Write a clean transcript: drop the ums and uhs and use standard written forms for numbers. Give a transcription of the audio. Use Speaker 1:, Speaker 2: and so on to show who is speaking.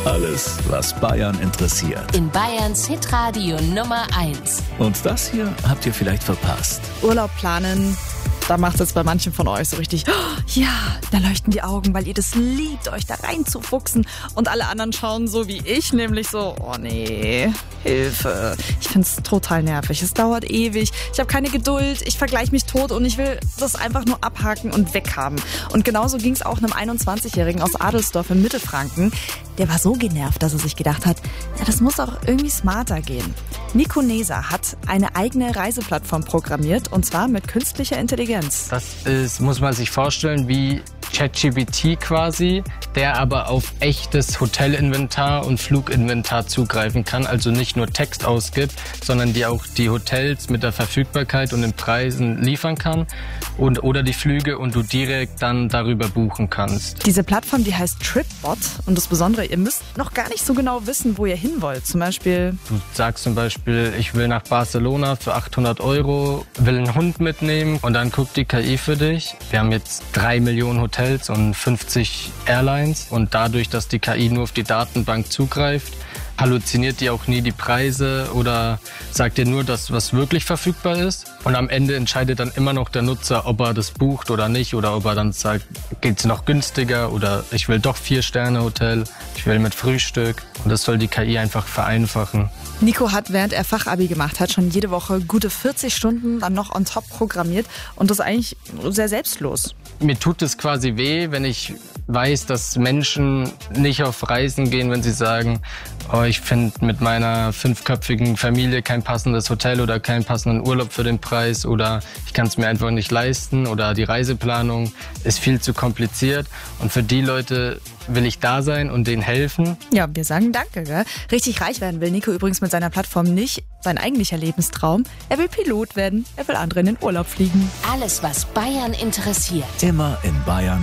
Speaker 1: Alles, was Bayern interessiert.
Speaker 2: In Bayerns Hitradio Nummer 1.
Speaker 1: Und das hier habt ihr vielleicht verpasst.
Speaker 3: Urlaub planen, da macht es jetzt bei manchen von euch so richtig, oh, ja, da leuchten die Augen, weil ihr das liebt, euch da reinzufuchsen. Und alle anderen schauen so wie ich, nämlich so, oh nee, Hilfe. Ich find's total nervig, es dauert ewig, ich habe keine Geduld, ich vergleiche mich tot und ich will das einfach nur abhaken und weghaben. Und genauso ging's auch einem 21-Jährigen aus Adelsdorf in Mittelfranken. Der war so genervt, dass er sich gedacht hat, ja, das muss auch irgendwie smarter gehen. Nico Neser hat eine eigene Reiseplattform programmiert, und zwar mit künstlicher Intelligenz.
Speaker 4: Das ist, muss man sich vorstellen, wie ChatGPT quasi, der aber auf echtes Hotelinventar und Fluginventar zugreifen kann, also nicht nur Text ausgibt, sondern die auch die Hotels mit der Verfügbarkeit und den Preisen liefern kann oder die Flüge und du direkt dann darüber buchen kannst.
Speaker 3: Diese Plattform, die heißt Tripbot, und das Besondere, ihr müsst noch gar nicht so genau wissen, wo ihr hin wollt. Zum Beispiel,
Speaker 4: Du sagst zum Beispiel, ich will nach Barcelona für 800 €, will einen Hund mitnehmen und dann guckt die KI für dich. Wir haben jetzt 3 Millionen Hotels und 50 Airlines und dadurch, dass die KI nur auf die Datenbank zugreift, halluziniert die auch nie die Preise oder sagt dir nur das, was wirklich verfügbar ist. Und am Ende entscheidet dann immer noch der Nutzer, ob er das bucht oder nicht oder ob er dann sagt, geht's noch günstiger oder ich will doch 4-Sterne-Hotel, ich will mit Frühstück. Und das soll die KI einfach vereinfachen.
Speaker 3: Nico hat, während er Fachabi gemacht hat, schon jede Woche gute 40 Stunden dann noch on top programmiert, und das ist eigentlich sehr selbstlos.
Speaker 4: Mir tut es quasi weh, wenn ich weiß, dass Menschen nicht auf Reisen gehen, wenn sie sagen, oh, ich finde mit meiner 5-köpfigen Familie kein passendes Hotel oder keinen passenden Urlaub für den Preis oder ich kann es mir einfach nicht leisten oder die Reiseplanung ist viel zu kompliziert. Und für die Leute will ich da sein und denen helfen.
Speaker 3: Ja, wir sagen danke, gell? Richtig reich werden will Nico übrigens mit seiner Plattform nicht. Sein eigentlicher Lebenstraum, er will Pilot werden, er will andere in den Urlaub fliegen.
Speaker 2: Alles, was Bayern interessiert.
Speaker 1: Immer in Bayern